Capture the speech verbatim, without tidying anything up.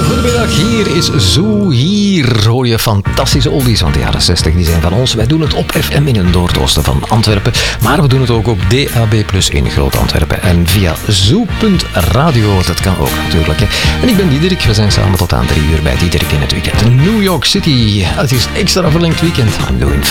Goedemiddag, hier is Zoo. Hier hoor je fantastische oldies van de jaren zestig. Die zijn van ons. Wij doen het op F M in het noordoosten van Antwerpen. Maar we doen het ook op D A B plus in Groot-Antwerpen. En via zoo punt radio. Dat kan ook natuurlijk. Hè. En ik ben Diederik. We zijn samen tot aan drie uur bij Diederik in het weekend. New York City. Het is extra verlengd weekend. I'm doing